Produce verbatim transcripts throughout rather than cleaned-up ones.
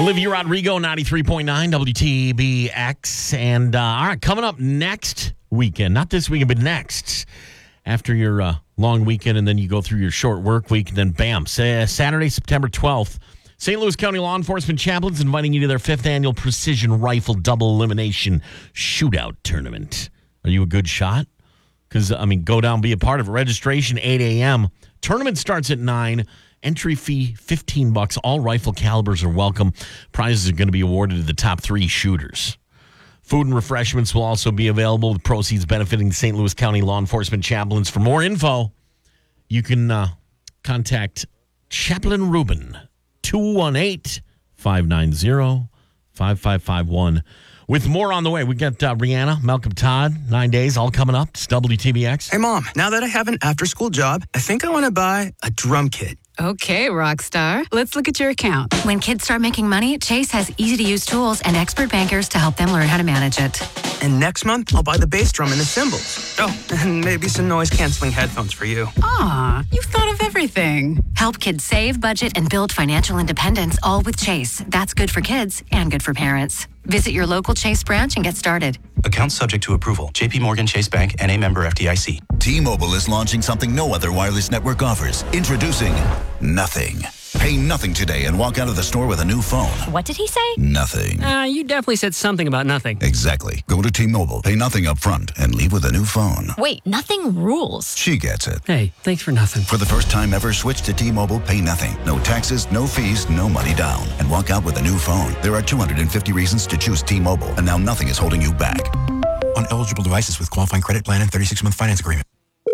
Olivia Rodrigo, ninety-three point nine W T B X. And, uh, all right, coming up next weekend, not this weekend, but next, after your uh, long weekend and then you go through your short work week, and then bam, sa- Saturday, September twelfth, Saint Louis County Law Enforcement Chaplains inviting you to their fifth annual Precision Rifle Double Elimination Shootout Tournament. Are you a good shot? Because, I mean, go down, be a part of it. Registration, eight a.m. Tournament starts at nine. Entry fee, fifteen bucks. All rifle calibers are welcome. Prizes are going to be awarded to the top three shooters. Food and refreshments will also be available, with proceeds benefiting Saint Louis County Law Enforcement Chaplains. For more info, you can uh, contact Chaplain Ruben, two one eight, five nine zero, five five five one. With more on the way, we got uh, Rihanna, Malcolm Todd, Nine Days, all coming up. It's W T B X. Hey, Mom, now that I have an after-school job, I think I want to buy a drum kit. Okay, rock star. Let's look at your account. When kids start making money, Chase has easy-to-use tools and expert bankers to help them learn how to manage it. And next month, I'll buy the bass drum and the cymbals. Oh, and maybe some noise-canceling headphones for you. Aw, you've thought of everything. Help kids save, budget, and build financial independence, all with Chase. That's good for kids and good for parents. Visit your local Chase branch and get started. Account subject to approval. J P Morgan Chase Bank, N A member F D I C. T-Mobile is launching something no other wireless network offers. Introducing Nothing. Pay nothing today and walk out of the store with a new phone. What did he say? Nothing. Uh, you definitely said something about nothing. Exactly. Go to T-Mobile, pay nothing up front, and leave with a new phone. Wait, nothing rules. She gets it. Hey, thanks for nothing. For the first time ever, switch to T-Mobile, pay nothing. No taxes, no fees, no money down. And walk out with a new phone. There are two hundred fifty reasons to choose T-Mobile, and now nothing is holding you back. On eligible devices with qualifying credit plan and thirty-six month finance agreement.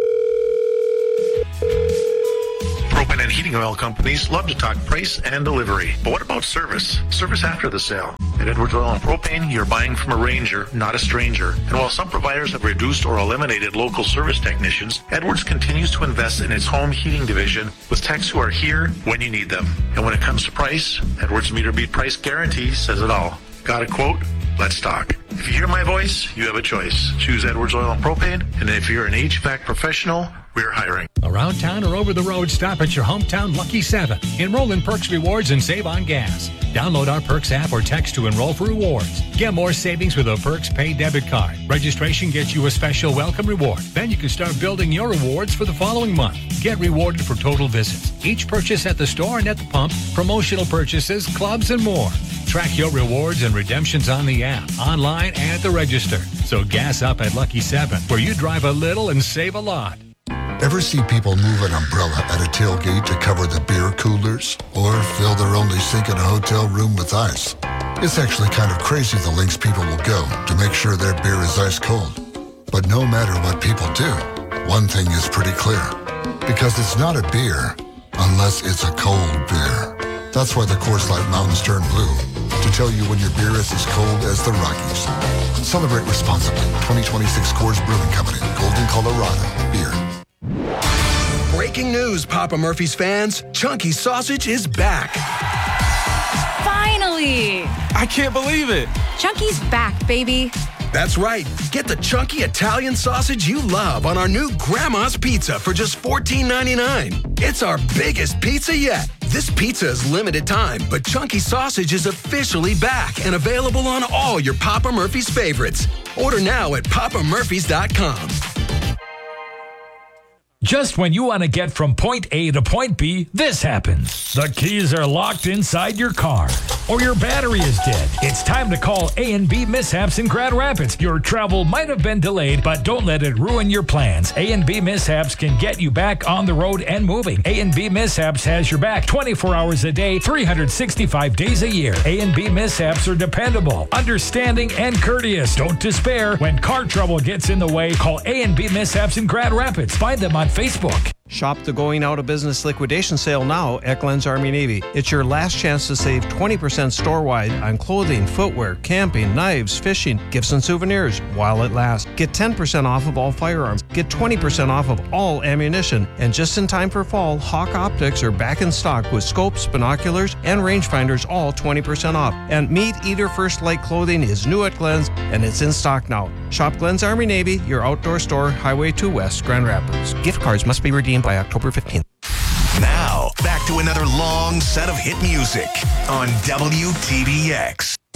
Propane and heating oil companies love to talk price and delivery. But what about service? Service after the sale. At Edwards Oil and Propane, you're buying from a ranger, not a stranger. And while some providers have reduced or eliminated local service technicians, Edwards continues to invest in its home heating division with techs who are here when you need them. And when it comes to price, Edwards Meter Beat Price Guarantee says it all. Got a quote? Let's talk. If you hear my voice, you have a choice. Choose Edwards Oil and Propane. And if you're an H V A C professional, we're hiring. Around town or over the road, stop at your hometown Lucky seven. Enroll in Perks Rewards and save on gas. Download our Perks app or text to enroll for rewards. Get more savings with a Perks Pay debit card. Registration gets you a special welcome reward. Then you can start building your rewards for the following month. Get rewarded for total visits, each purchase at the store and at the pump, promotional purchases, clubs, and more. Track your rewards and redemptions on the app, online, and at the register. So gas up at Lucky seven, where you drive a little and save a lot. Ever see people move an umbrella at a tailgate to cover the beer coolers? Or fill their only sink in a hotel room with ice? It's actually kind of crazy the lengths people will go to make sure their beer is ice cold. But no matter what people do, one thing is pretty clear. Because it's not a beer unless it's a cold beer. That's why the Coors Light Mountains turn blue. To tell you when your beer is as cold as the Rockies. Celebrate responsibly. twenty twenty-six Coors Brewing Company. Golden, Colorado. Beer. Breaking news, Papa Murphy's fans. Chunky Sausage is back. Finally! I can't believe it. Chunky's back, baby. That's right. Get the chunky Italian sausage you love on our new Grandma's Pizza for just fourteen ninety-nine. It's our biggest pizza yet. This pizza is limited time, but Chunky Sausage is officially back and available on all your Papa Murphy's favorites. Order now at papa murphys dot com. Just when you want to get from point A to point B, this happens. The keys are locked inside your car, or your battery is dead. It's time to call A and B Mishaps in Grand Rapids. Your travel might have been delayed, but don't let it ruin your plans. A and B Mishaps can get you back on the road and moving. A and B Mishaps has your back twenty-four hours a day, three hundred sixty-five days a year. A and B Mishaps are dependable, understanding, and courteous. Don't despair. When car trouble gets in the way, call A and B Mishaps in Grand Rapids. Find them on Facebook. Shop the going out of business liquidation sale now at Glenn's Army Navy. It's your last chance to save twenty percent store-wide on clothing, footwear, camping, knives, fishing, gifts and souvenirs while it lasts. Get ten percent off of all firearms. Get twenty percent off of all ammunition. And just in time for fall, Hawk Optics are back in stock with scopes, binoculars, and rangefinders all twenty percent off. And Meat Eater First Light clothing is new at Glenn's and it's in stock now. Shop Glenn's Army Navy, your outdoor store, Highway two West, Grand Rapids. Gift cards must be redeemed by October fifteenth. Now, Back to another long set of hit music on W T B X.